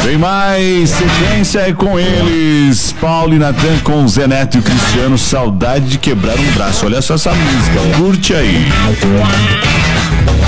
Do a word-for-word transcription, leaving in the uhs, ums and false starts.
Tem mais sequência é com eles, Paulo e Natan com Zé Neto e o Cristiano, Saudade de Quebrar um Braço. Olha só essa música, curte aí.